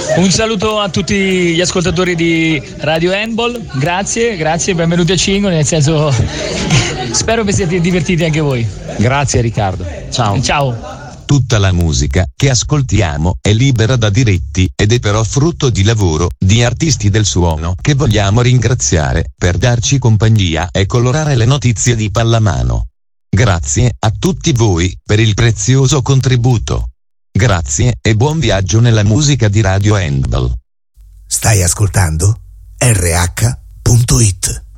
Un saluto a tutti gli ascoltatori di Radio Handball, grazie, benvenuti a Cingoli, nel senso spero vi siate divertiti anche voi. Grazie Riccardo, Ciao. Tutta la musica che ascoltiamo è libera da diritti ed è però frutto di lavoro di artisti del suono che vogliamo ringraziare per darci compagnia e colorare le notizie di pallamano. Grazie a tutti voi per il prezioso contributo. Grazie e buon viaggio nella musica di Radio Handball. Stai ascoltando RH.it.